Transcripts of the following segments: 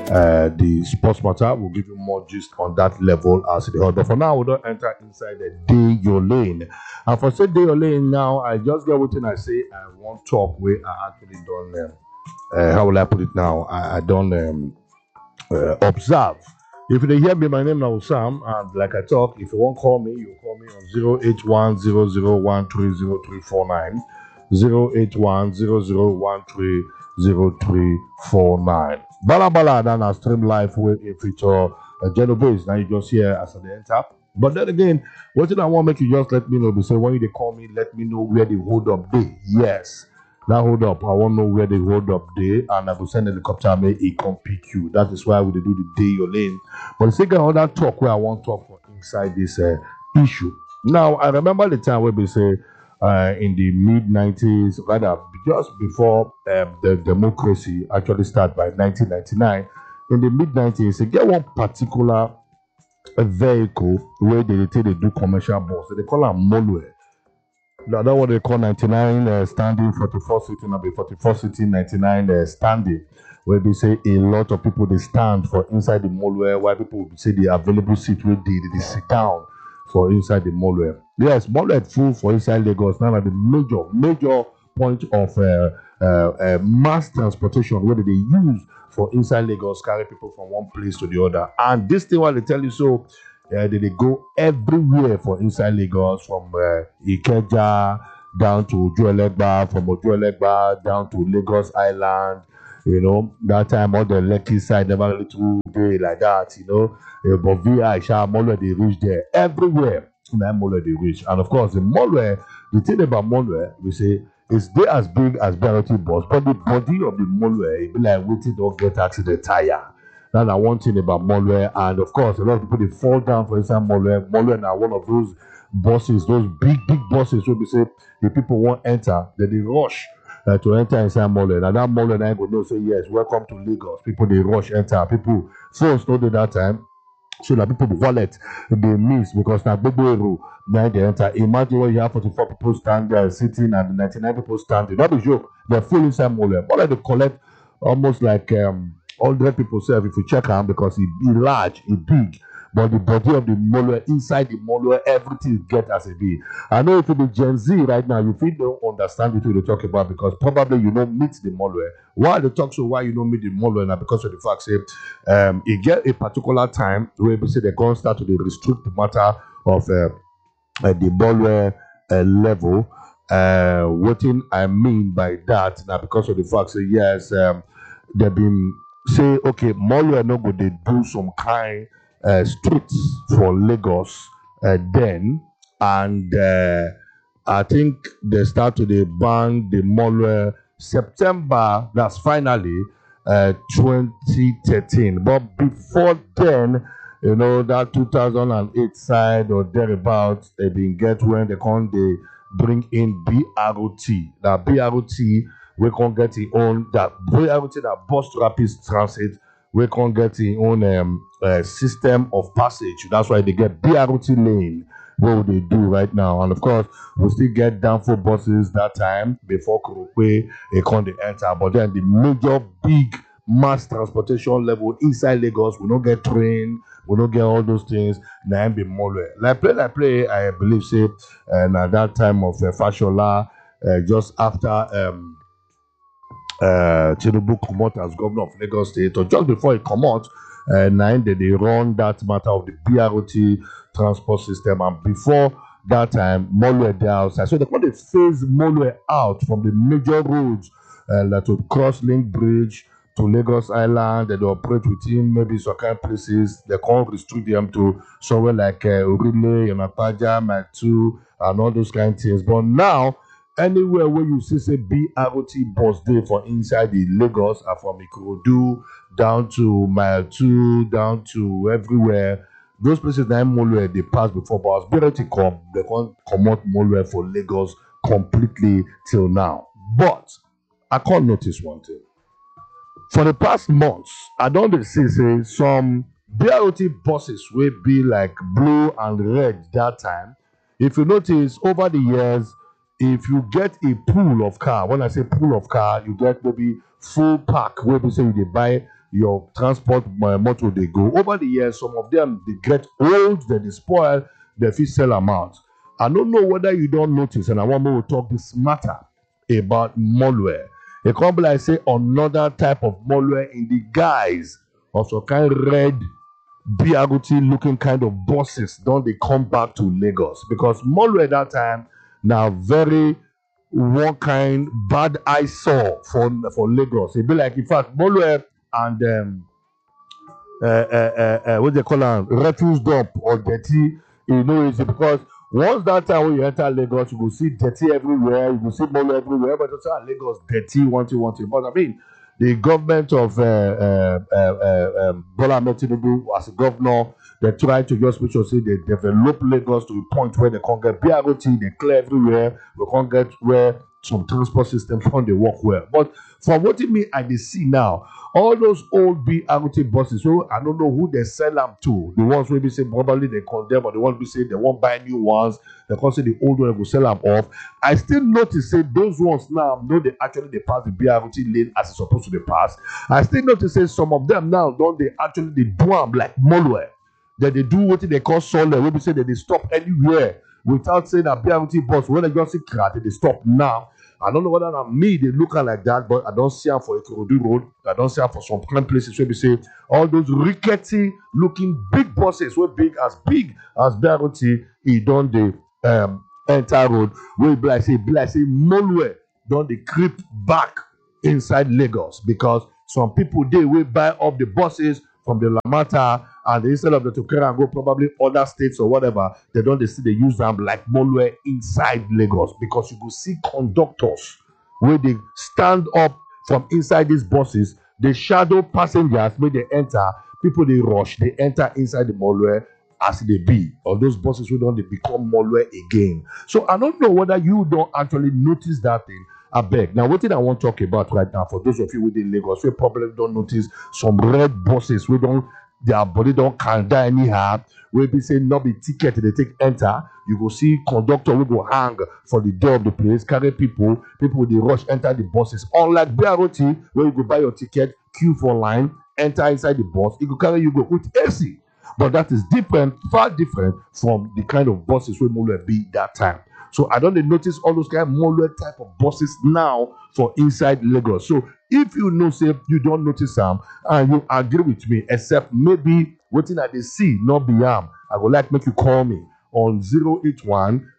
the sports matter. We'll give you more gist on that level as the But for now, we don't enter inside the day your lane. And for say day your lane now, I just get what I say. I want talk where I actually done. How will I put it now? I don't observe. If you hear me, my name now Sam, and like I talk, if you won't call me, you call me on 08100130349, 08100130349. Bala Bala, then I stream live with a feature Genovese. Now you just hear as I enter. But then again, what did I want to make you just let me know? They say when they call me, let me know where the hold up day. Yes. Now hold up, I want to know where the hold up day, and I will send a helicopter make it come pick you. That is why we do the day your lane. But the second other talk where I want to talk for inside this issue. Now I remember the time where we say in the mid-90s, rather just before the democracy actually started by 1999. In the mid-90s, they get one particular vehicle where they do commercial bus. They call them Molue. That's what they call 99 standing, 44 sitting, and 44 sitting, 99 standing. Where they say a lot of people they stand for inside the mall while people will say the available seat where they sit down for inside the mall. Yes, mall full for inside Lagos. Now the major point of mass transportation where they use for inside Lagos carry people from one place to the other. And this thing what they tell you so. They go everywhere for inside Lagos, from Ikeja down to Ojuelegba, from Ojuelegba down to Lagos Island. You know, that time all the Lekki side never really too day like that, you know. But VI, Molo, they reach there. Everywhere, Molo, they reach. And of course, the Molo, the thing about Molo, we say, is they as big as BRT bus, but the body of the Molo, it be like waiting to get accident tire. That's one thing about Molwe, and of course, a lot of people they fall down for inside Molwe. Molwe now one of those buses, those big buses where we say the people won't enter, then they rush to enter inside Molwe. Now that Molwe now go know say yes, welcome to Lagos. People they rush enter. People phones not do that time, so that people wallet they miss because now big rule now they enter. Imagine when you have 44 people stand there sitting and 99 people standing. That be joke. They're full inside Molwe. Molwe they collect almost like 100 people serve if you check them because it large, it big, but the body of the Molo inside the Molo, everything get as a be. I know if you be Gen Z right now, you feel don't understand what they talk about because probably you don't meet the Molo. Why they talk so why you don't meet the Molo now because of the fact say it get a particular time where we say they can't start to restrict the matter of the Molo level. What I mean by that now because of the fact say yes, they've been say okay, Molwe no go they do some kind streets for Lagos then, and I think they start to the ban the Molwe September. That's finally 2013. But before then, you know that 2008 side or thereabouts, they been get when they bring in BRT. That BRT. We can get the own that everything that bus rapid transit. We can get the own system of passage. That's why they get BRT lane. What they do right now, and of course we still get downfall buses that time before Kurokwe they can't enter. But then the major big mass transportation level inside Lagos, we don't get train, we don't get all those things. Now be more like play. I believe say and at that time of Fashola, just after Tinubu come out as governor of Lagos State, or just before he come out, they run that matter of the BRT transport system, and before that time, Molwe there outside. So they want to phase Molwe out from the major roads that would cross Link Bridge to Lagos Island. They operate within maybe some kind of places. They can't restrict them to somewhere like Urile, Yonapaja, Matu, and all those kind of things. But now, anywhere where you see say BRT bus day for inside the Lagos and from Ikorodu down to Mile 2, down to everywhere, those places that Molwe they pass before, but as BRT come, they can't come out Molwe for Lagos completely till now. But I can't notice one thing. For the past months, I don't see say some BRT buses will be like blue and red that time. If you notice over the years, if you get a pool of car, when I say pool of car, you get maybe full pack where we say you buy your transport motor they go. Over the years, some of them they get old, they spoil, they fit sell them out. I don't know whether you don't notice, and I want me to talk this matter about malware. It can be like say another type of malware in the guise of some kind of red BRT looking kind of buses. Don't they come back to Lagos? Because malware that time now very one kind bad eyesore for Lagos. It be like in fact malware and what they call them refuse dump or dirty. You know, it's because once that time when you enter Lagos, you will see dirty everywhere, you will see malware everywhere. But it's Lagos dirty, want to. But I mean, the government of Bola Ahmed Tinubu as a governor, they try to just make sure say they develop Lagos to a point where they can't get BRT, they clear everywhere, we can't get where some transport systems can they work well. But from what it mean I dey see now, all those old BRT buses, so I don't know who they sell them to. The ones where we say probably they condemn, or the ones we say they won't buy new ones, they can say the old one they will sell them off. I still notice say those ones now know they actually they pass the BRT lane as it's supposed to be passed. I still notice say some of them now don't they actually they do them like malware. That they do what they call solid, where we say that they stop anywhere without saying that BRT bus when they just see crack, they stop now. I don't know whether that me they look like that, but I don't see them for Ikorodu Road. I don't see them for some kind places where we say all those rickety looking big buses, where big as BRT, it don't they enter road where be like say malware don't they creep back inside Lagos because some people they will buy up the buses from the Lamata and instead of the to carry and go probably other states or whatever, they use them like malware inside Lagos because you will see conductors where they stand up from inside these buses, they shadow passengers when they enter, people they rush, they enter inside the malware as they be, or those buses who don't they become malware again. So I don't know whether you don't actually notice that thing. I beg. Now, what did I want to talk about right now for those of you within Lagos who probably don't notice some red buses we don't their body don't can't die anyhow. Where be say not be ticket they take enter. You go see conductor will go hang for the door of the place, carry people they rush enter the buses. Unlike BRT, where you go buy your ticket, queue for line, enter inside the bus, it will carry you go with AC. But that is different, far different from the kind of buses where Molo be that time. So I don't notice all those kind of malware type of buses now for inside Lagos. So if you know, say you don't notice them and you agree with me, except maybe waiting at the sea, not beyond, I would like make you call me on 081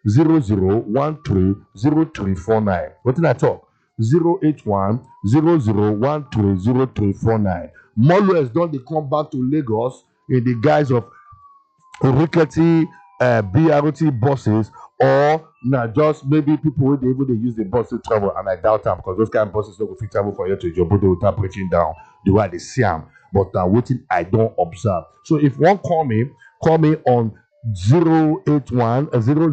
0013 0349. What did I talk? 081 0013 0349. Malwares don't they come back to Lagos in the guise of rickety BRT buses, or not just maybe people will be able to use the bus to travel, and I doubt them because those kind of buses don't go fit travel for you to Joburg without breaking down the way they see them. But waiting I don't observe. So if one call me on 081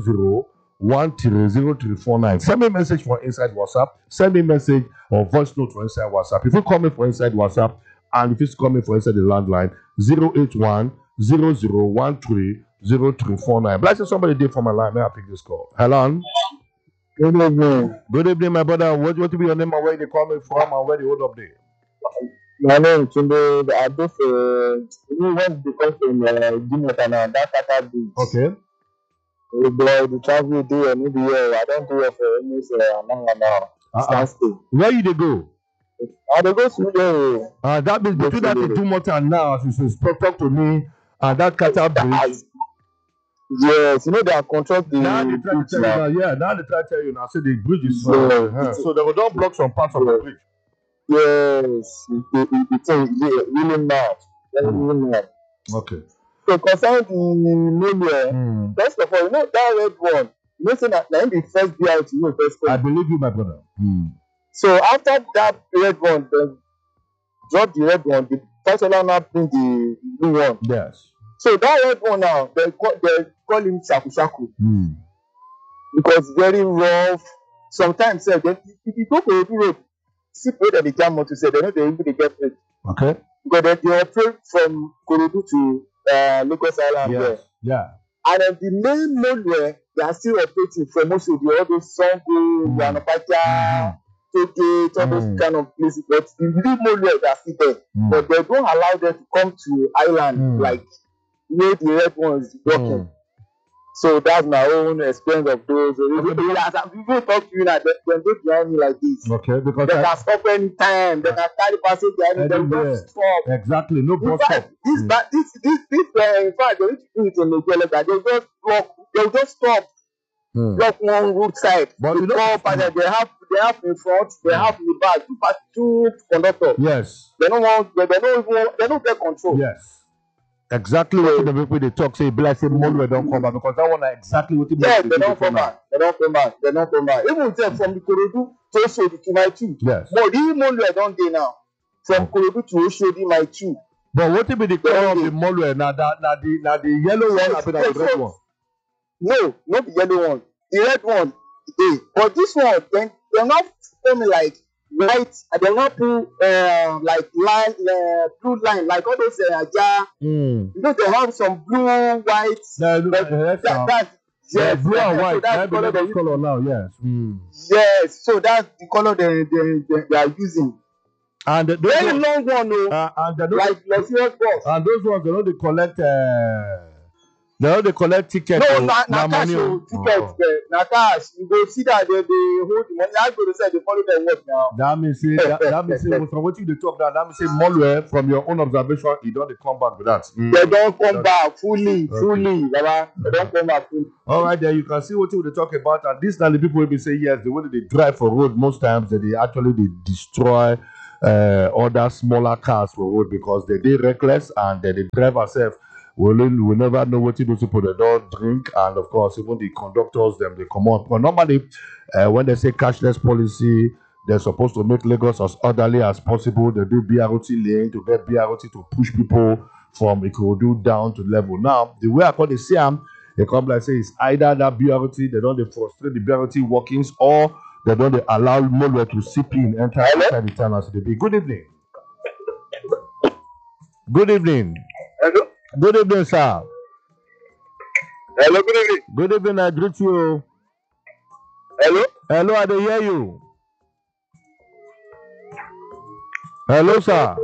00130349. Send me a message for inside WhatsApp. Send me a message or voice note for inside WhatsApp. If you call me for inside WhatsApp and if it's coming for inside the landline 081 0013 0349. But I said somebody did for my line. May I pick this call? Hello. Good evening. Good evening, my brother. What will be your name and where they call me from and where they hold up there? My name is Tunde. I just went because in Dimota now, that Tata Beach. Okay. The travel day and maybe I don't do it for almost an hour now. Standstill. Where you they go? They go to that means between that and Dimota and now, as you talk to me, and that Tata Bridge. Yes, they are control the now they try to tell you now. Yeah, now they try to tell you now. Say the bridge is so they will don't block some parts of the bridge. Yes, it's really mad. Really mad. Okay. So concerning the malware, first of all, that red one, say that the first BRT first. I believe you, my brother. So after that red one, then drop the red one, the first one now bring the blue one. Yes. So that red one now, they call him Shaku Shaku. Because very rough. Sometimes if you go to the road, see where they jam motor, say they know they even get it. Okay. Because they operate from Korodu to Lagos Island. Yes. Yeah. And then the main malware they are still operating from most of the other Songo, Yanapacha, Toge, all those kind of places, but the real Molue they are still there. But they don't allow them to come to island like where the red ones working. So that's my own experience of those. As people talk to you now, they go behind me like this. Okay, because they can stop anytime. They can carry passage behind me. They will just stop. Exactly, no bus stop. In fact, they need to do it in Nigeria. They'll just block. They'll just stop. Block one road side. But you know, they have in front. They have in the back. Two conductors. Yes. They don't get control. Yes. Exactly what the people they talk say, be like say Molue don't come back because that one are exactly what they don't come back. They don't come back. Even from the Korodu to Oshodi to my two. Yes. But the Molue don't dey now. From Korodu to Oshodi my two. But what will be the color of the Molue? Now the yellow one, or the red one? No, not the yellow one. The red one, but this one, they're not forming like white. They're not put like line, blue line, like all those Aja. You know they have some blue, white. Yes, blue and white. So that's the color now. Yes. Yes. So that's the color they are using. And very long one, like serious boss. And those ones, they collect. They collect tickets. No, not cash. Tickets, not cash. You go see that they hold the money. I go to say they follow their work now. That means from what you talk now. That means Molue, from your own observation, you don't come back with that. They don't come back fully, Baba. They don't come back fully. All right, there you can see what they talk about, and this now the people will be saying yes. The way they drive for road most times, they destroy other smaller cars for road because they reckless and they drive ourselves. We never know what those people they don't drink, and of course even the conductors they come out. But normally, when they say cashless policy, they're supposed to make Lagos as orderly as possible. They do BRT lane to get BRT to push people from Ikorodu down to level. Now, the way I call the CM, they come like say it's either that BRT they don't frustrate the BRT workings, or they don't allow Molue to sip in enter inside the town as they be. Good evening. Good evening. Hello. Good evening, sir. Hello, good evening. Good evening, I greet you. Hello? Hello, I don't hear you. Hello, sir.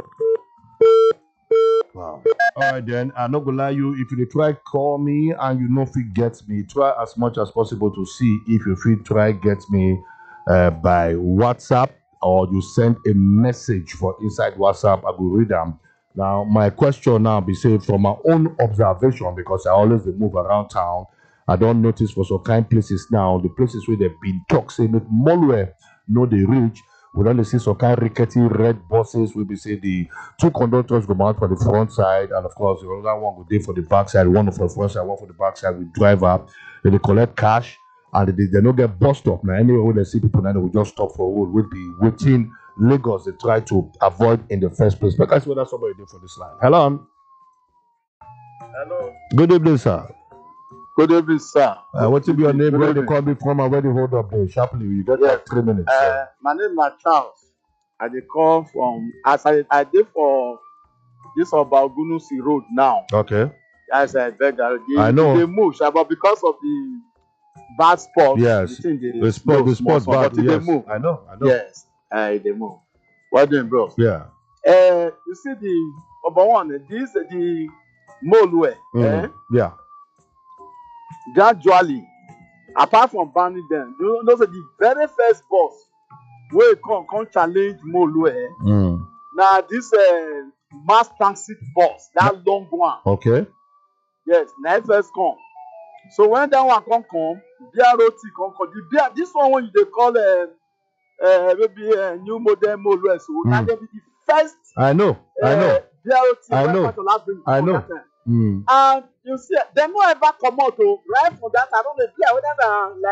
Wow. All right, then. I'm not going to lie you. If you try call me and you know if you get me, try as much as possible to see if you feel try get me by WhatsApp, or you send a message for inside WhatsApp. I will read them. Now, my question now be say from my own observation, because I always move around town, I don't notice for some kind places now, the places where they've been toxic, with Molue, no they reach, we don't see some kind rickety red buses, we be say the two conductors go out for the front side, and of course the other one go there for the back side, one for the front side, one for the back side, we drive up, they collect cash, and they don't get bust up. Now, anyway, when they see people now, they will just stop for a road, will be waiting. Lagos they try to avoid in the first place. But that's what somebody did for this line. Hello. Hello. Good evening, sir. Good evening, sir. What's your name? Where they call me from? And where they hold up there? Sharply, you got like 3 minutes. My name is Charles. I come from I did for this about Gunusi Road now. Okay. As I beg, I know. They move, but because of the bad spot, yes, the sports bad. Yes. They move. I know. Yes. They move. What doing, bro? Yeah. You see the number one, the Molue. Yeah. Gradually, apart from banning them, those are the very first bus where come challenge Molue. Now this mass transit bus, that long one. Okay. Yes, now first come. So when that one come, BRT come. This one when they call maybe a new model Molue. So that will be the first. I know. BRT. I know. And you see, they no ever come out right from that. I don't know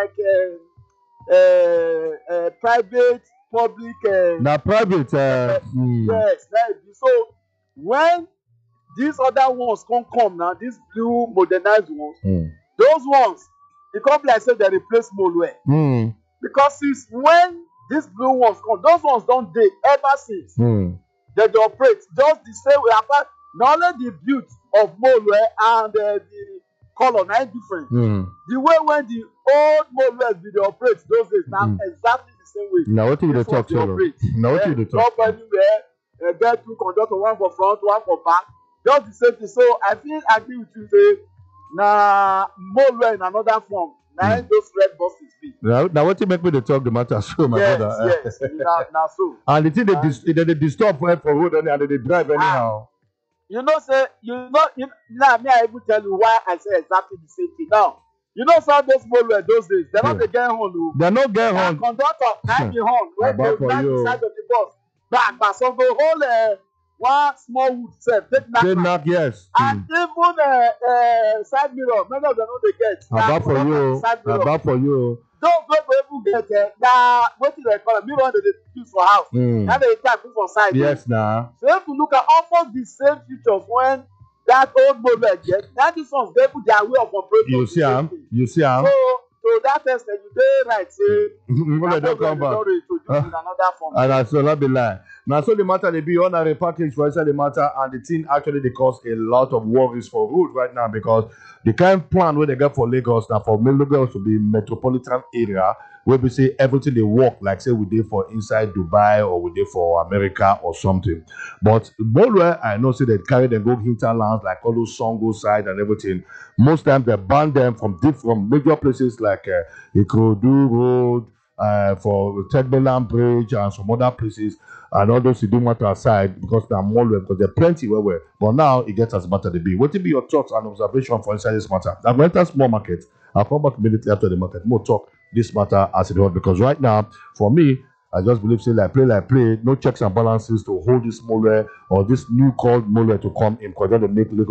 whether like private, public. Now private. Yes, so when these other ones come now, these blue modernized ones, those ones, it come like say they replace Molue. Because since when these blue ones come, those ones don't dey ever since. They operate just the same way. Apart, not only the build of Molue and the color now different. The way when the old Molue be dey operate those days now exactly the same way. Now what you the This was talk the to? operate. Now what you the talk? Drop anywhere, get two conductor, one for front, one for back. Just the same thing. So I feel agree with you. Say, na Molue in another form. Now those red buses be. Now what you make me the talk the matter so my brother. Yes, now so. And the thing they disturb for road and they drive anyhow. You know, now me I even tell you why I say exactly the same thing. Now, you know some those Molue those days, they're not the get home. They're not get home. Conductor carry the horn when they land inside of the bus. Back, so the whole one small wood self take knock. Yes. And even side mirror, many of them know they get. About for you. About for you. Those people get what do they call it? Mirror that they use for house. Now they type for side. Yes, now. So if you look at almost the same features when that old model get, now this one's they put their way of operating. You see him. So that extent, you dey right say. When they don't come back. Another form. And I still not be lying. Now, so the matter they be on a package for inside the matter, and the thing actually they cause a lot of worries for road right now because the kind of plan where they get for Lagos now for Lagos to be metropolitan area where we say everything they work like say we did for inside Dubai or we did for America or something. But Molue, I know say they carry them go hinterlands like all those Songo side and everything. Most times they ban them from major places like Ikorodu Road. For Tegbeland Bridge and some other places and all those Idumota aside because they are more because there are plenty where but now it gets as better to be. What will be your thoughts and observation for inside this matter? I'm going to enter small market. I'll come back immediately after the market. More talk this matter as it was because right now for me I just believe say like play, no checks and balances to hold this Molue or this new called Molue to come in because they make Lagos